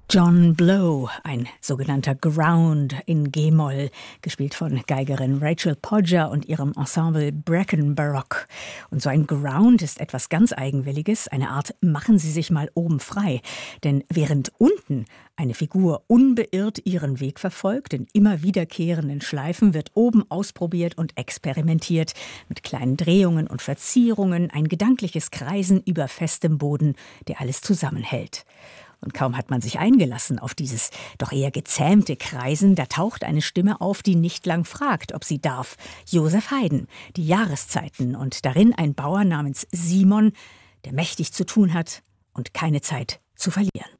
John Blow, ein sogenannter Ground in G-Moll, gespielt von Geigerin Rachel Podger und ihrem Ensemble Bracken Baroque. Und so ein Ground ist etwas ganz Eigenwilliges, eine Art machen Sie sich mal oben frei. Denn während unten eine Figur unbeirrt ihren Weg verfolgt, in immer wiederkehrenden Schleifen, wird oben ausprobiert und experimentiert. Mit kleinen Drehungen und Verzierungen, ein gedankliches Kreisen über festem Boden, der alles zusammenhält. Und kaum hat man sich eingelassen auf dieses doch eher gezähmte Kreisen, da taucht eine Stimme auf, die nicht lang fragt, ob sie darf. Josef Haydn, die Jahreszeiten und darin ein Bauer namens Simon, der mächtig zu tun hat und keine Zeit zu verlieren.